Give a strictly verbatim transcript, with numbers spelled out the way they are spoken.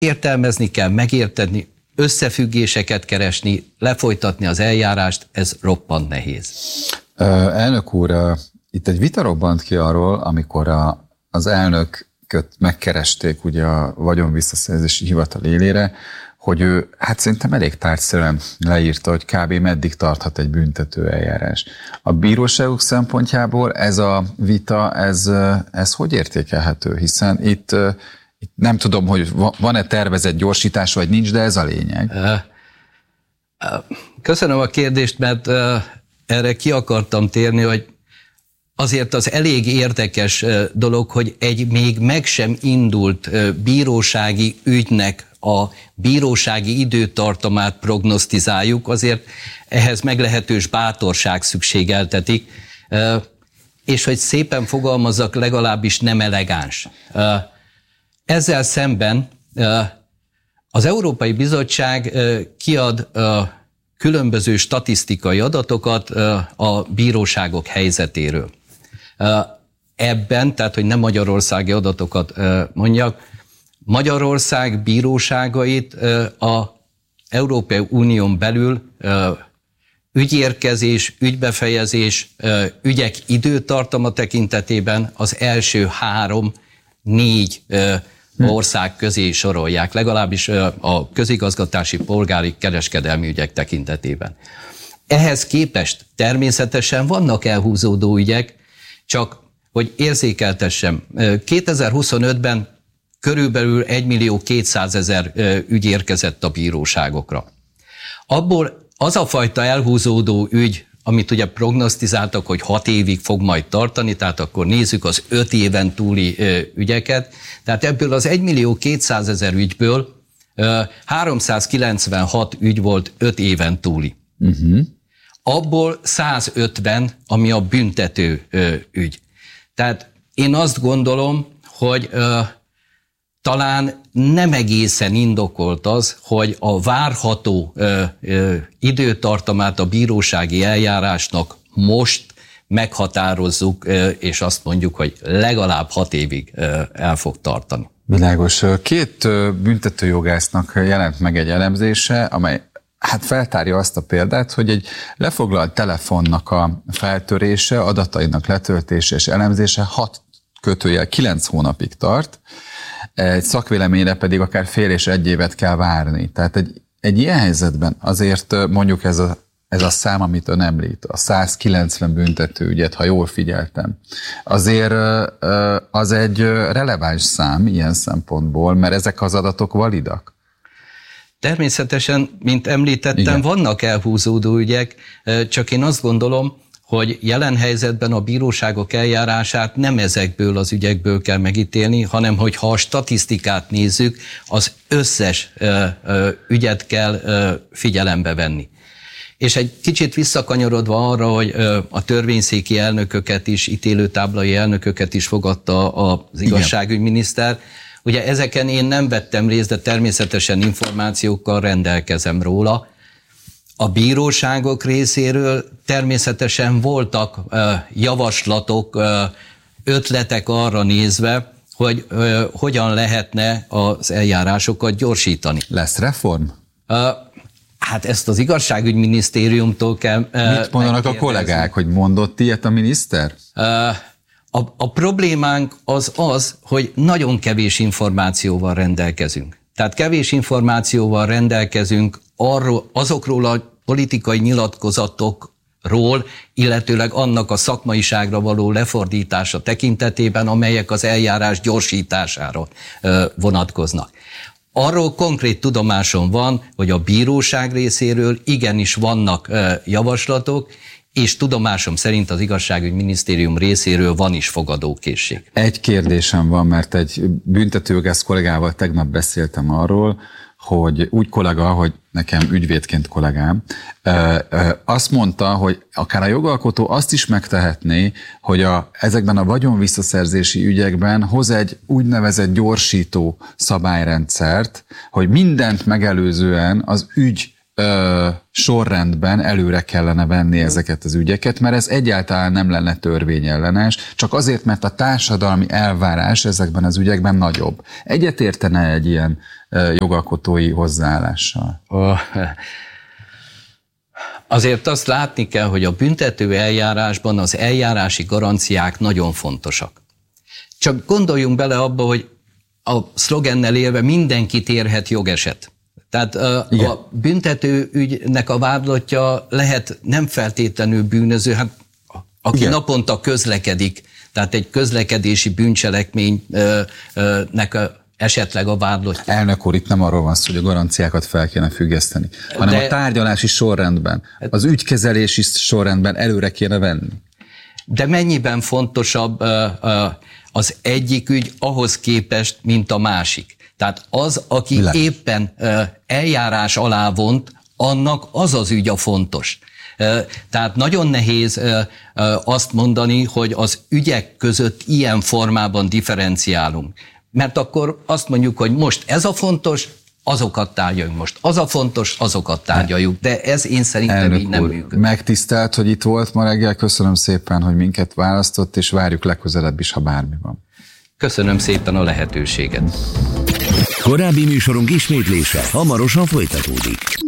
Értelmezni kell, megérteni, összefüggéseket keresni, lefolytatni az eljárást, ez roppant nehéz. Elnök úr, itt egy vita robbant ki arról, amikor a, az elnököt megkeresték ugye a vagyonvisszaszerzési hivatal élére, hogy ő hát szerintem elég tárgyszerűen leírta, hogy kb. Meddig tarthat egy büntető eljárás. A bíróságok szempontjából ez a vita, ez, ez hogy értékelhető? Hiszen itt, itt nem tudom, hogy van-e tervezett gyorsítás, vagy nincs, de ez a lényeg. Köszönöm a kérdést, mert erre ki akartam térni, hogy azért az elég érdekes dolog, hogy egy még meg sem indult bírósági ügynek a bírósági időtartamát prognosztizáljuk, azért ehhez meglehetős bátorság szükségeltetik, és hogy szépen fogalmazzak, legalábbis nem elegáns. Ezzel szemben az Európai Bizottság kiad különböző statisztikai adatokat a bíróságok helyzetéről. Ebben, tehát hogy nem magyarországi adatokat mondjak, Magyarország bíróságait az Európai Unión belül ügyérkezés, ügybefejezés, ügyek időtartama tekintetében az első három, négy ország közé sorolják, legalábbis a közigazgatási, polgári, kereskedelmi ügyek tekintetében. Ehhez képest természetesen vannak elhúzódó ügyek, csak hogy érzékeltessem, kétezer-huszonötben körülbelül egymillió-kétszázezer ügy érkezett a bíróságokra. Abból az a fajta elhúzódó ügy, amit ugye prognosztizáltak, hogy hat évig fog majd tartani, tehát akkor nézzük az öt éven túli ügyeket, tehát ebből az egymillió-kétszázezer ügyből háromszázkilencvenhat ügy volt öt éven túli. Uh-huh. Abból százötven, ami a büntető ügy. Tehát én azt gondolom, hogy talán nem egészen indokolt az, hogy a várható ö, ö, időtartamát a bírósági eljárásnak most meghatározzuk, ö, és azt mondjuk, hogy legalább hat évig ö, el fog tartani. Világos. Két büntetőjogásznak jelent meg egy elemzése, amely hát feltárja azt a példát, hogy egy lefoglalt telefonnak a feltörése, adatainak letöltése és elemzése hat kötőjel kilenc hónapig tart, egy szakvéleményre pedig akár fél és egy évet kell várni. Tehát egy, egy ilyen helyzetben azért mondjuk ez a, ez a szám, amit ön említ, a százkilencven büntetőügyet, ha jól figyeltem, azért az egy releváns szám ilyen szempontból, mert ezek az adatok validak. Természetesen, mint említettem, igen, vannak elhúzódó ügyek, csak én azt gondolom, hogy jelen helyzetben a bíróságok eljárását nem ezekből az ügyekből kell megítélni, hanem hogyha a statisztikát nézzük, az összes ö, ö, ügyet kell ö, figyelembe venni. És egy kicsit visszakanyarodva arra, hogy ö, a törvényszéki elnököket is, ítélőtáblai elnököket is fogadta az igazságügyminiszter, ugye ezeken én nem vettem részt, de természetesen információkkal rendelkezem róla. A bíróságok részéről természetesen voltak uh, javaslatok, uh, ötletek arra nézve, hogy uh, hogyan lehetne az eljárásokat gyorsítani. Lesz reform? Uh, hát ezt az igazságügyminisztériumtól kell uh, Mit mondanak a kollégák, hogy mondott ilyet a miniszter? Uh, a, a problémánk az az, hogy nagyon kevés információval rendelkezünk. Tehát kevés információval rendelkezünk arról, azokról a politikai nyilatkozatokról, illetőleg annak a szakmaiságra való lefordítása tekintetében, amelyek az eljárás gyorsítására vonatkoznak. Arról konkrét tudomásom van, hogy a bíróság részéről igenis vannak javaslatok, és tudomásom szerint az igazságügyminisztérium részéről van is fogadókészség. Egy kérdésem van, mert egy büntetőjogász kollégával tegnap beszéltem arról, hogy úgy kollega, hogy nekem ügyvédként kollégám, azt mondta, hogy akár a jogalkotó azt is megtehetné, hogy a, ezekben a vagyonvisszaszerzési ügyekben hoz egy úgynevezett gyorsító szabályrendszert, hogy mindent megelőzően az ügy ö, sorrendben előre kellene venni ezeket az ügyeket, mert ez egyáltalán nem lenne törvényellenes, csak azért, mert a társadalmi elvárás ezekben az ügyekben nagyobb. Egyetértene egy ilyen ö, jogalkotói hozzáállással? Oh. Azért azt látni kell, hogy a büntető eljárásban az eljárási garanciák nagyon fontosak. Csak gondoljunk bele abba, hogy a szlogennel élve mindenkit érhet jogeset. Tehát a, a büntető ügynek a vádlottja lehet nem feltétlenül bűnöző, hát aki Igen. naponta közlekedik, tehát egy közlekedési bűncselekménynek a esetleg a vádlottja. Elnök úr, itt nem arról van szó, hogy a garanciákat fel kéne függeszteni, hanem de, a tárgyalási sorrendben, az ügykezelési sorrendben előre kéne venni. De mennyiben fontosabb az egyik ügy ahhoz képest, mint a másik? Tehát az, aki Világ. éppen eljárás alá vont, annak az az ügy a fontos. Tehát nagyon nehéz azt mondani, hogy az ügyek között ilyen formában differenciálunk. Mert akkor azt mondjuk, hogy most ez a fontos, azokat tárgyaljuk most. Az a fontos, azokat tárgyaljuk. De ez én szerintem Elnök így nem úr, működik. Megtisztelt, hogy itt volt ma reggel. Köszönöm szépen, hogy minket választott, és várjuk legközelebb is, ha bármi van. Köszönöm szépen a lehetőséget. Korábbi műsorunk ismétlése hamarosan folytatódik.